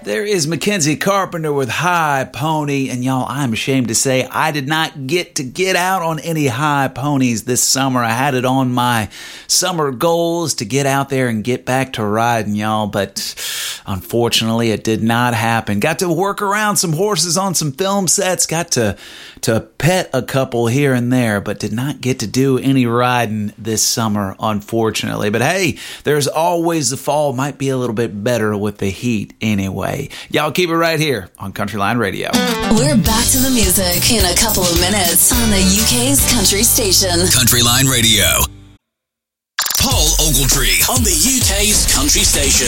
There is Mackenzie Carpenter with High Pony, and y'all, I'm ashamed to say I did not get out on any high ponies this summer. I had it on my summer goals to get out there and get back to riding, y'all, but unfortunately it did not happen. Got to work around some horses on some film sets, got to pet a couple here and there, but did not get to do any riding this summer, unfortunately. But hey, there's always the fall. Might be a little bit better with the heat anyway. Y'all keep it right here on Countryline Radio. We're back to the music in a couple of minutes on the UK's country station. Countryline Radio. Paul Ogletree on the UK's country station.